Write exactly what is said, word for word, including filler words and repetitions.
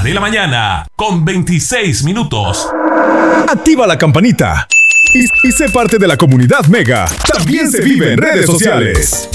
de la mañana, con veintiséis minutos. Activa la campanita y, y sé parte de la comunidad Mega. También se vive en redes sociales.